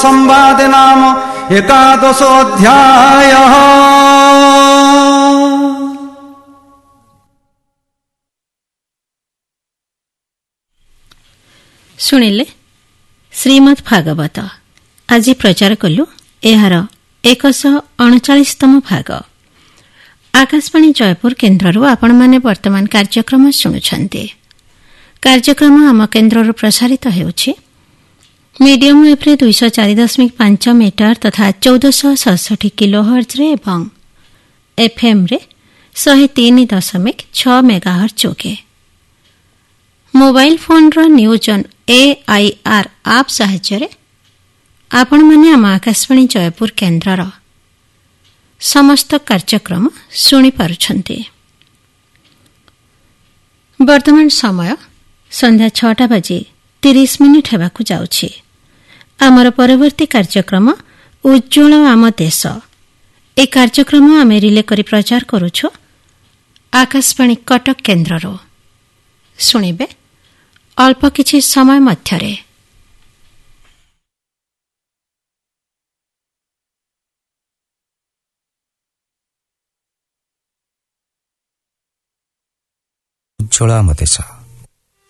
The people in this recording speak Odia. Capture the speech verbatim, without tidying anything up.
संवाद नाम एकादशोऽध्यायः। शुणिले श्रीमद् भागवत आज प्रचार कलु एहार एकशह अणचाशतम भाग। आकाशवाणी जयपुर केन्द्रରୁ ଆପଣମାନେ ବର୍ତ୍ତମାନ କାର୍ଯ୍ୟକ୍ରମ ଶୁଣୁଛନ୍ତି। କାର୍ଯ୍ୟକ୍ରମ ଆମ କେନ୍ଦ୍ରରୁ ପ୍ରସାରିତ ହେଉଛି ମିଡିୟମ ୱେଭ୍ରେ ଦୁଇଶହ ଚାରି ଦଶମିକ ପାଞ୍ଚ ମିଟର ତଥା ଚଉଦଶହ ସତଷଠି କିଲୋ ହର୍ଜରେ ଏବଂ ଏଫ୍ଏମ୍ରେ ଶହେ ତିନି ଦଶମିକ ଛଅ ମେଗାହର୍ଜ ଯୋଗେ। ମୋବାଇଲ ଫୋନ୍ର ନ୍ୟୁଜ୍ ଅନ୍ ଏଆଇଆର୍ ଆପ୍ ସାହାଯ୍ୟରେ ଆପଣମାନେ ଆମ ଆକାଶବାଣୀ ଜୟପୁର କେନ୍ଦ୍ରର ସମସ୍ତ କାର୍ଯ୍ୟକ୍ରମ ଶୁଣିପାରୁଛନ୍ତି। ବର୍ତ୍ତମାନ ସମୟ ସନ୍ଧ୍ୟା ଛଅଟା ବାଜି ତିରିଶ ମିନିଟ୍ ହେବାକୁ ଯାଉଛି। ଆମର ପରବର୍ତ୍ତୀ କାର୍ଯ୍ୟକ୍ରମ ଉଜ୍ଜ୍ୱଳ ଆମ ଦେଶ। ଏହି କାର୍ଯ୍ୟକ୍ରମ ଆମେ ରିଲେ କରି ପ୍ରଚାର କରୁଛୁ ଆକାଶବାଣୀ କଟକ କେନ୍ଦ୍ରରୁ। ଶୁଣିବେ ଅଳ୍ପ କିଛି ସମୟ ମଧ୍ୟରେ। ଉଜ୍ଜ୍ୱଳ ଆମ ଦେଶ।